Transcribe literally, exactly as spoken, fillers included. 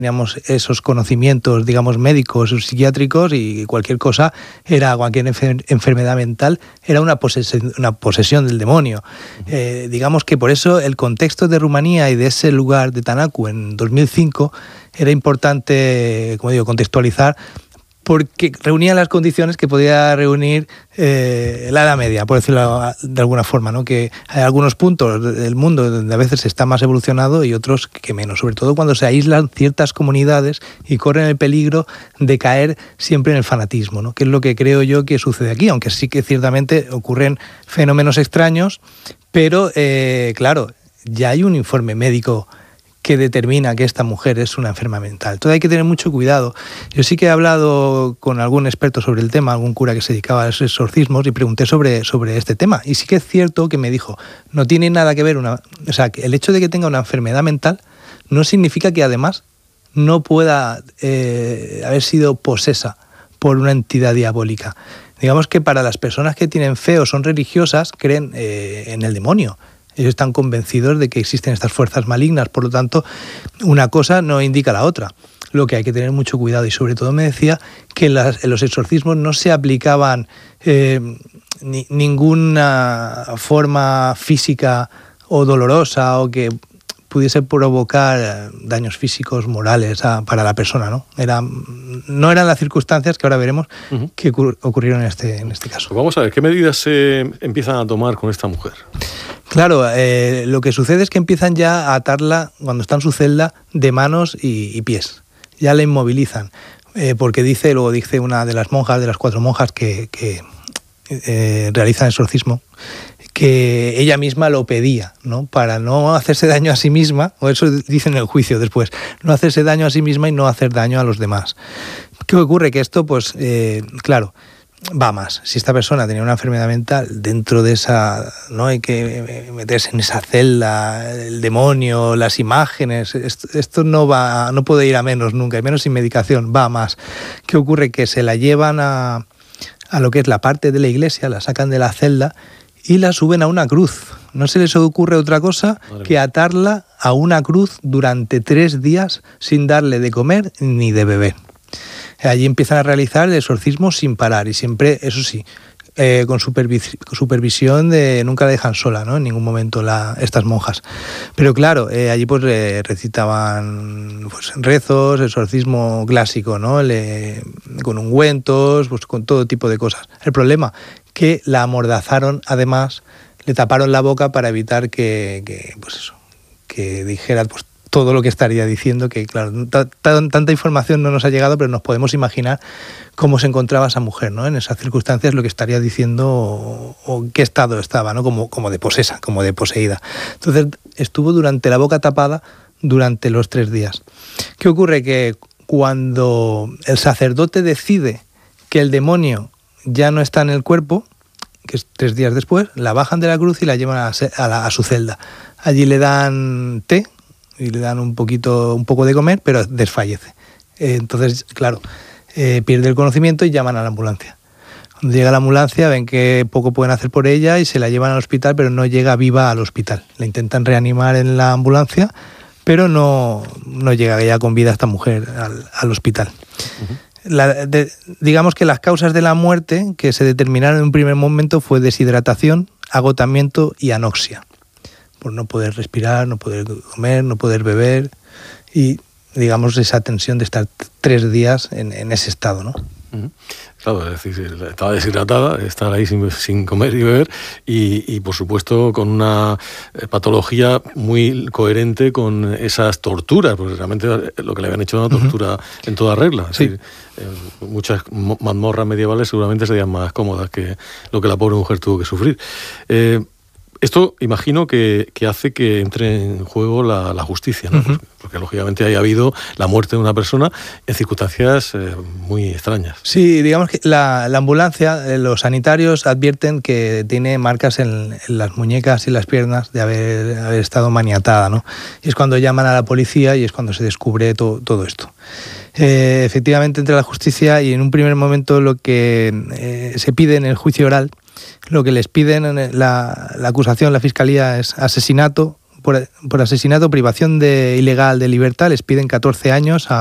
teníamos esos conocimientos, digamos, médicos o psiquiátricos, y cualquier cosa era, cualquier enfer- enfermedad mental era una posesión, una posesión del demonio. Eh, digamos que por eso el contexto de Rumanía y de ese lugar de Tanacu en dos mil cinco era importante, como digo, contextualizar, porque reunía las condiciones que podía reunir eh, la Edad Media, por decirlo de alguna forma, ¿no? Que hay algunos puntos del mundo donde a veces está más evolucionado y otros que menos, sobre todo cuando se aíslan ciertas comunidades y corren el peligro de caer siempre en el fanatismo, ¿no? Que es lo que creo yo que sucede aquí, aunque sí que ciertamente ocurren fenómenos extraños, pero eh, claro, ya hay un informe médico que determina que esta mujer es una enferma mental. Entonces hay que tener mucho cuidado. Yo sí que he hablado con algún experto sobre el tema, algún cura que se dedicaba a los exorcismos, y pregunté sobre, sobre este tema. Y sí que es cierto que me dijo, no tiene nada que ver, una, o sea, que el hecho de que tenga una enfermedad mental no significa que además no pueda eh, haber sido posesa por una entidad diabólica. Digamos que para las personas que tienen fe o son religiosas, creen eh, en el demonio. Ellos están convencidos de que existen estas fuerzas malignas, por lo tanto, una cosa no indica la otra. Lo que hay que tener mucho cuidado, y sobre todo me decía que en, las, en los exorcismos no se aplicaban eh, ni, ninguna forma física o dolorosa o que pudiese provocar daños físicos, morales a, para la persona, ¿no? Era, no eran las circunstancias que ahora veremos uh-huh. que ocurrieron en este, en este caso. Pues vamos a ver, ¿qué medidas se empiezan a tomar con esta mujer? Claro, eh, lo que sucede es que empiezan ya a atarla, cuando está en su celda, de manos y, y pies. Ya la inmovilizan, eh, porque dice, luego dice una de las monjas, de las cuatro monjas que, que eh, realizan el exorcismo, que ella misma lo pedía, ¿no? Para no hacerse daño a sí misma, o eso dice en el juicio después, no hacerse daño a sí misma y no hacer daño a los demás. ¿Qué ocurre? Que esto, pues, eh, claro, va más. Si esta persona tenía una enfermedad mental, dentro de esa, no hay que meterse en esa celda, el demonio, las imágenes, esto, esto no va, no puede ir a menos nunca, y menos sin medicación, va más. ¿Qué ocurre? Que se la llevan a, a lo que es la parte de la iglesia, la sacan de la celda y la suben a una cruz. No se les ocurre otra cosa que atarla a una cruz durante tres días sin darle de comer ni de beber. Allí empiezan a realizar el exorcismo sin parar, y siempre, eso sí, eh, con supervis- supervisión de, nunca la dejan sola, ¿no? En ningún momento la, estas monjas. Pero claro, eh, allí pues eh, recitaban pues, rezos, exorcismo clásico, ¿no? Le, con ungüentos, pues con todo tipo de cosas. El problema, que la amordazaron, además, le taparon la boca para evitar que, que pues eso, que dijera pues todo lo que estaría diciendo, que claro, t- t- tanta información no nos ha llegado, pero nos podemos imaginar cómo se encontraba esa mujer, ¿no? En esas circunstancias, lo que estaría diciendo o, o qué estado estaba, ¿no? Como, como de posesa, como de poseída. Entonces estuvo durante la boca tapada durante los tres días. ¿Qué ocurre? Que cuando el sacerdote decide que el demonio ya no está en el cuerpo, que es tres días después, la bajan de la cruz y la llevan a, a, la, a su celda. Allí le dan té y le dan un poquito, un poco de comer, pero desfallece. Eh, entonces, claro, eh, pierde el conocimiento y llaman a la ambulancia. Cuando llega la ambulancia ven que poco pueden hacer por ella y se la llevan al hospital, pero no llega viva al hospital. La intentan reanimar en la ambulancia, pero no, no llega ya con vida esta mujer al, al hospital. Uh-huh. La, de, digamos que las causas de la muerte que se determinaron en un primer momento fue deshidratación, agotamiento y anoxia, por no poder respirar, no poder comer, no poder beber, y digamos esa tensión de estar tres días en, en ese estado, ¿no? Uh-huh. Claro, es decir, estaba deshidratada, estar ahí sin, sin comer y beber, y, y por supuesto con una patología muy coherente con esas torturas, porque realmente lo que le habían hecho era una tortura uh-huh. en toda regla. Es sí. decir, eh, muchas mazmorras medievales seguramente serían más cómodas que lo que la pobre mujer tuvo que sufrir. Eh, Esto imagino que, que hace que entre en juego la, la justicia, ¿no? Uh-huh. porque, porque lógicamente haya habido la muerte de una persona en circunstancias eh, muy extrañas. Sí, digamos que la, la ambulancia, eh, los sanitarios advierten que tiene marcas en, en las muñecas y las piernas de haber, haber estado maniatada, ¿no? Y es cuando llaman a la policía y es cuando se descubre to, todo esto. Eh, efectivamente entra la justicia y en un primer momento lo que eh, se pide en el juicio oral, lo que les piden, la, la acusación, la fiscalía, es asesinato por, por asesinato, privación de ilegal de libertad, les piden catorce años a